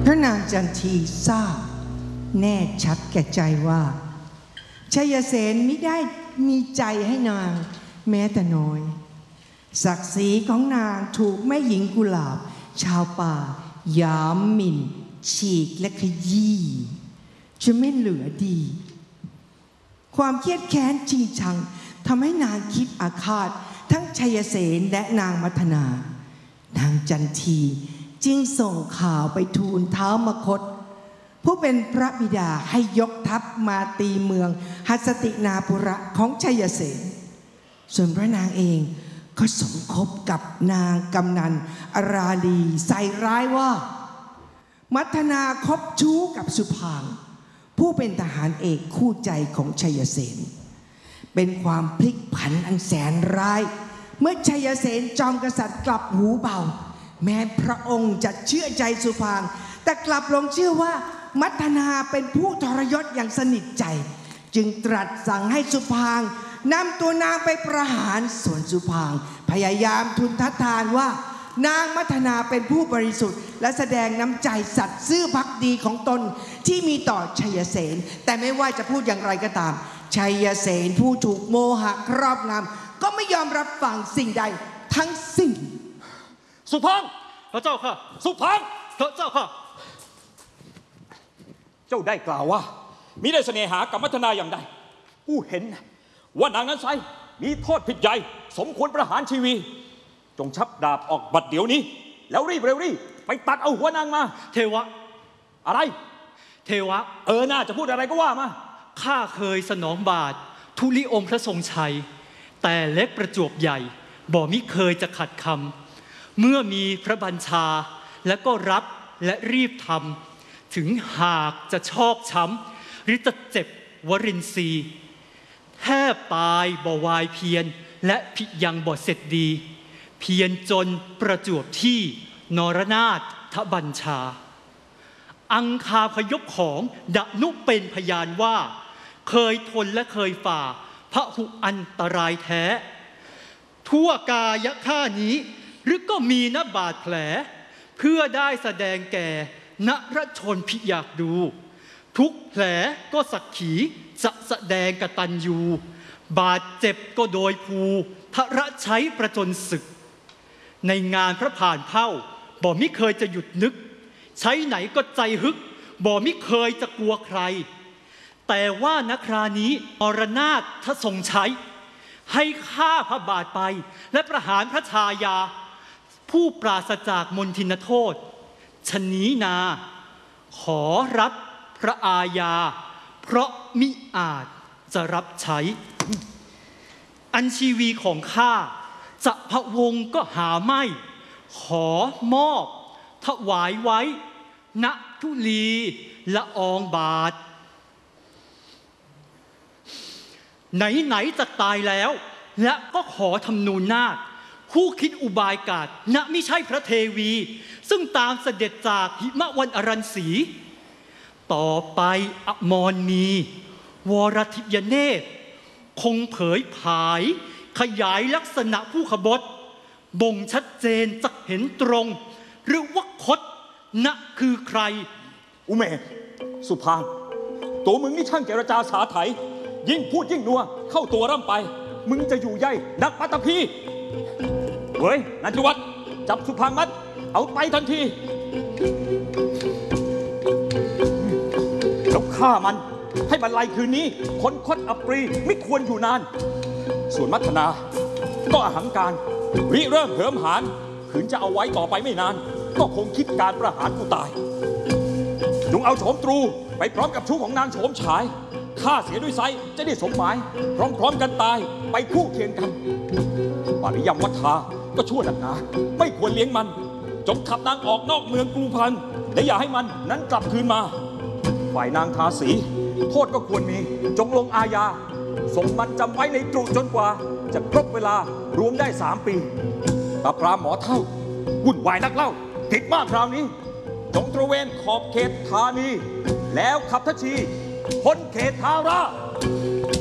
พระนางจันทีทราบแน่ชัดแก่ใจว่าชัยเสนมิได้มีใจให้นางแม้แต่น้อยศักดิ์ศรีของนางถูกแม่หญิงกุหลาบชาวป่าหยามหมิ่นฉีกและขยี้จะไม่เหลือดีความเครียดแค้นจริงชังทำให้นางคิดอาฆาตทั้งชัยเสนและนางมัทนานางจันทีจึงส่งข่าวไปทูลท้าวมคตผู้เป็นพระบิดาให้ยกทัพมาตีเมืองหัสตินาปุระของชัยเสนส่วนพระนางเองก็สมคบกับนางกำนันอราลีใส่ร้ายว่ามัทนาคบชู้กับสุพางผู้เป็นทหารเอกคู่ใจของชัยเสนเป็นความพลิกผันอันแสนร้ายเมื่อชัยเสนจอมกษัตริย์กลับหูเบาแม้พระองค์จะเชื่อใจสุพางแต่กลับหลงเชื่อว่ามัทนาเป็นผู้ทรยศอย่างสนิทใจจึงตรัสสั่งให้สุพางนำตัวนางไปประหารส่วนสุพางพยายามทูลทัดทานว่านางมัทนาเป็นผู้บริสุทธิ์และแสดงน้ำใจสัตย์ซื่อภักดีของตนที่มีต่อชัยเสนแต่ไม่ว่าจะพูดอย่างไรก็ตามชัยเสนผู้ถูกโมหะครอบงำก็ไม่ยอมรับฟังสิ่งใดทั้งสิ้นสุพางพระเจ้าค่ะสุพางพระเจ้าค่ะเจ้าได้กล่าวว่ามิได้เสน่หากับมัทนาอย่างใดผู้เห็นว่านางนั้นไซมีโทษผิดใหญ่สมควรประหารชีวีจงชับดาบออกบัดเดี๋ยวนี้แล้วรีบเร็วรีไปตัดเอาหัวนางมาเทวะอะไรเทวะน่าจะพูดอะไรก็ว่ามาข้าเคยสนองบาททุลิองค์พระทรงชัยแต่เล็กประจวบใหญ่บ่มิเคยจะขัดคำเมื่อมีพระบัญชาแล้วก็รับและรีบทำถึงหากจะชอกช้ำหรือจะเจ็บวรินทรีย์แทบตายบ่วายเพียรและพิยังบ่เสร็จดีเพียรจนประจวบที่นรนาถทบัญชาอังคาพยพของดนุเป็นพยานว่าเคยทนและเคยฝ่าพระหุอันตรายแท้ทั่วกายข้านี้หรือก็มีนบาดแผลเพื่อได้แสดงแก่นรชนพิอยากดูทุกแผลก็สักขีจะแสดงกตัญญูบาดเจ็บก็โดยภูทระใช้ประจนศึกในงานพระผ่านเผ่าบ่มิเคยจะหยุดนึกใช้ไหนก็ใจฮึกบ่มิเคยจะกลัวใครแต่ว่าณครานี้อรนาถททรงใช้ให้ฆ่าพระบาทไปและประหารพระชายาผู้ปราศจากมนทินโทษชนี้นาขอรับพระอาญาเพราะมิอาจจะรับใช้อันชีวีของข้าจะพะวงก็หาไม่ขอมอบถวายไว้ณทุลีละอองบาทไหนจะตายแล้วและก็ขอทำนูนนาคคู่คิดอุบายกาศณไม่ใช่พระเทวีซึ่งตามเสด็จจากหิมวันอรัญศรีต่อไปอมรมีวรทิยเนตรคงเผยผายขยายลักษณะผู้ขบฏบ่งชัดเจนจะเห็นตรงหรือว่าคดณคือใครอุเมสุพางตัวมึงนี่ช่างเจรจาสาไถยิ่งพูดยิ่งนัวเข้าตัวร่ำไปมึงจะอยู่ใยนักปัตตภีเฮ้ยนันทิวัฒน์จับสุพางมัดเอาไปทันทีแล้วฆ่ามันให้บรรลัยคืนนี้คนคดอัปรีไม่ควรอยู่นานส่วนมัทนาก็อหังการริเริ่มเหิมหาญขืนจะเอาไว้ต่อไปไม่นานก็คงคิดการประหารผู้ตายจงเอาโฉมตรูไปพร้อมกับชู้ของนางโฉมฉายฆ่าเสียด้วยไซจะได้สมหมายพร้อมกันตายไปคู่เคียงกันปริยมวัฒาก็ชั่วหนักหนาไม่ควรเลี้ยงมันจงขับนางออกนอกเมืองกรุพันและอย่าให้มันนั้นกลับคืนมาฝ่ายนางทาสีโทษก็ควรมีจงลงอาญาส่งมันจำไว้ในตรุจนกว่าจะครบเวลารวมได้3 ปีตาพรามหมอเท่าวุ่นวายนักเล่าติดมากคราวนี้จงตระเวนขอบเขตธานีแล้วขับทัชีพ้นเขตทารา